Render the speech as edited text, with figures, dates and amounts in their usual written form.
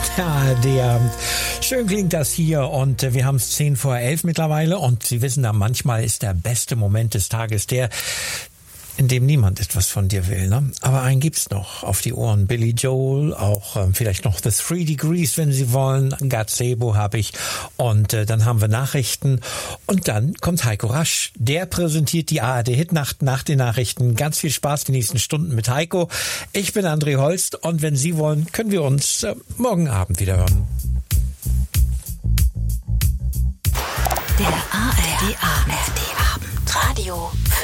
ARD-Abend. Schön klingt das hier und wir haben es 10:10 mittlerweile und Sie wissen ja, manchmal ist der beste Moment des Tages der, in dem niemand etwas von dir will, ne? Aber einen gibt's noch auf die Ohren. Billy Joel, auch vielleicht noch The 3 Degrees, wenn Sie wollen. Gazebo habe ich. Und dann haben wir Nachrichten. Und dann kommt Heiko Rasch. Der präsentiert die ARD-Hitnacht nach den Nachrichten. Ganz viel Spaß die nächsten Stunden mit Heiko. Ich bin André Holst und wenn Sie wollen, können wir uns morgen Abend wieder hören. Der ARD-Abend. Radio